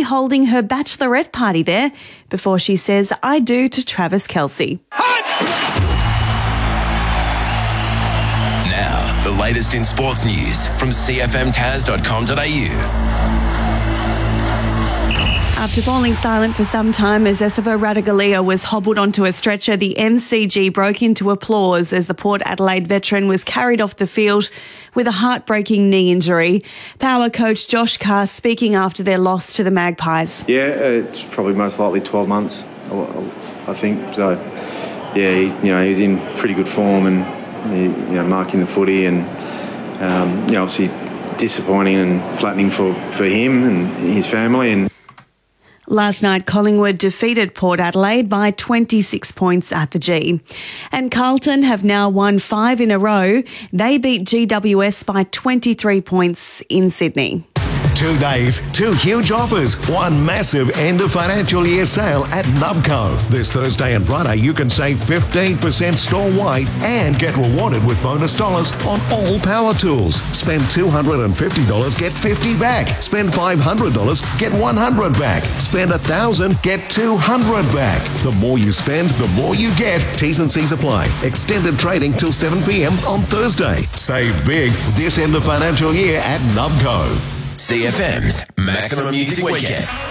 holding her bachelorette party there before she says I do to Travis Kelce. Now, the latest in sports news from cfmtaz.com.au. After falling silent for some time as Esava Ratugolea was hobbled onto a stretcher, the MCG broke into applause as the Port Adelaide veteran was carried off the field with a heartbreaking knee injury. Power coach Josh Carr speaking after their loss to the Magpies. Yeah, it's probably most likely 12 months, I think. So, yeah, he was in pretty good form and, marking the footy and, obviously disappointing and flattening for him and his family. And last night, Collingwood defeated Port Adelaide by 26 points at the G. And Carlton have now won 5 in a row. They beat GWS by 23 points in Sydney. 2 days, 2 huge offers, 1 massive end of financial year sale at Nubco. This Thursday and Friday, you can save 15% store-wide and get rewarded with bonus dollars on all power tools. Spend $250, get $50 back. Spend $500, get $100 back. Spend $1,000, get $200 back. The more you spend, the more you get. T's and C's apply. Extended trading till 7 p.m. on Thursday. Save big this end of financial year at Nubco. CFM's Maximum Music Weekend.